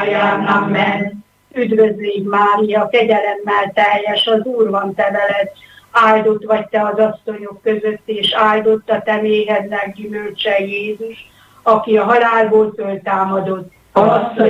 Amen. Üdvözlégy Mária, kegyelemmel teljes, az Úr van te veled, áldott vagy te az asszonyok között, és áldott a te méhednek gyümölcse Jézus, aki a halálból föltámadott. Asszonyom